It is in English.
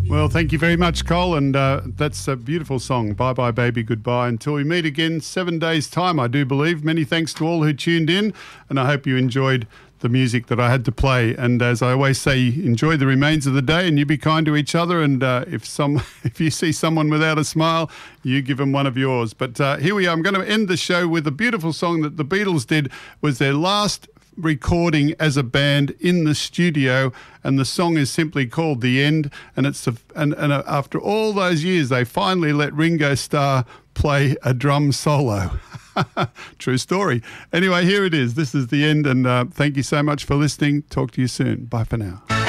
Well, thank you very much, Cole, and that's a beautiful song, Bye Bye Baby Goodbye. Until we meet again, 7 days' time, I do believe. Many thanks to all who tuned in, and I hope you enjoyed the music that I had to play. And as I always say, enjoy the remains of the day, and you be kind to each other. And if you see someone without a smile, you give them one of yours. But here we are. I'm going to end the show with a beautiful song that the Beatles did. It was their last recording as a band in the studio, and the song is simply called The End. And after all those years, they finally let Ringo Starr play a drum solo. True story. Anyway, here it is. This is The End, and thank you so much for listening. Talk to you soon. Bye for now.